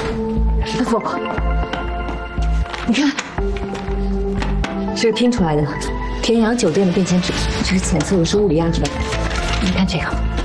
师傅，你看，这是拼出来的田阳酒店的便签纸，这是浅色的收物里押纸的。你看这个。